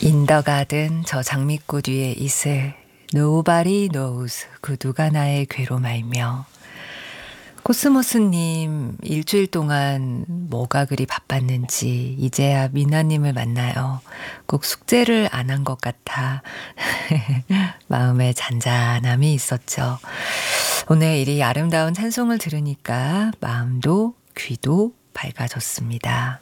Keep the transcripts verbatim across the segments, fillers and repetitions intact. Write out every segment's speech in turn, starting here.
인더 가든 저 장미꽃 위에 있을 Nobody knows 그 누가 나의 괴로 말며. 코스모스님 일주일 동안 뭐가 그리 바빴는지 이제야 미나님을 만나요. 꼭 숙제를 안 한 것 같아 마음에 잔잔함이 있었죠. 오늘 이 아름다운 찬송을 들으니까 마음도 귀도 밝아졌습니다.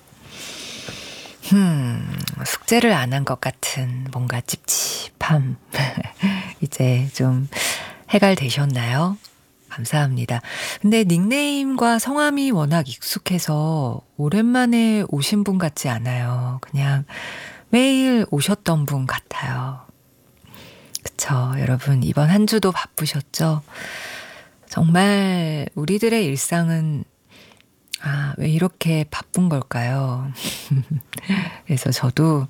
음, 숙제를 안 한 것 같은 뭔가 찝찝함 이제 좀 해갈되셨나요? 감사합니다. 근데 닉네임과 성함이 워낙 익숙해서 오랜만에 오신 분 같지 않아요. 그냥 매일 오셨던 분 같아요. 그쵸. 여러분 이번 한 주도 바쁘셨죠? 정말 우리들의 일상은 아, 왜 이렇게 바쁜 걸까요? 그래서 저도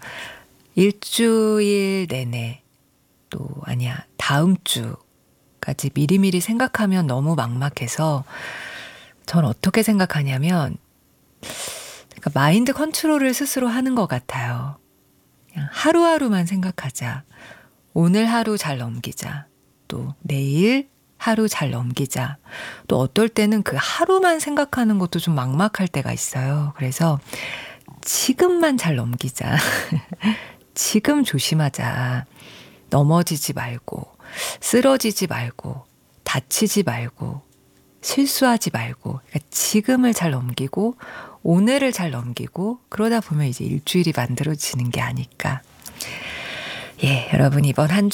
일주일 내내 또 아니야 다음 주까지 미리미리 생각하면 너무 막막해서 전 어떻게 생각하냐면 그러니까 마인드 컨트롤을 스스로 하는 것 같아요. 그냥 하루하루만 생각하자. 오늘 하루 잘 넘기자. 또 내일 하루 잘 넘기자. 또 어떨 때는 그 하루만 생각하는 것도 좀 막막할 때가 있어요. 그래서 지금만 잘 넘기자. 지금 조심하자. 넘어지지 말고, 쓰러지지 말고, 다치지 말고, 실수하지 말고, 그러니까 지금을 잘 넘기고, 오늘을 잘 넘기고, 그러다 보면 이제 일주일이 만들어지는 게 아닐까. 예, 여러분 이번 한